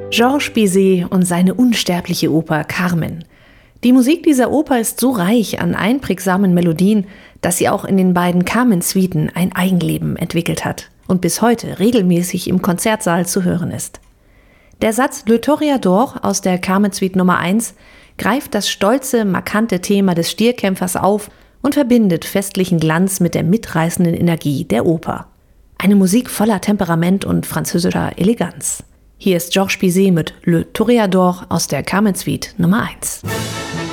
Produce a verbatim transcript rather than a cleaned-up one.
Georges Bizet und seine unsterbliche Oper Carmen. Die Musik dieser Oper ist so reich an einprägsamen Melodien, dass sie auch in den beiden Carmen-Suiten ein Eigenleben entwickelt hat und bis heute regelmäßig im Konzertsaal zu hören ist. Der Satz Le Toreador aus der Carmen-Suite Nummer eins greift das stolze, markante Thema des Stierkämpfers auf und verbindet festlichen Glanz mit der mitreißenden Energie der Oper. Eine Musik voller Temperament und französischer Eleganz. Hier ist Georges Bizet mit Le Toreador aus der Carmen-Suite Nummer eins.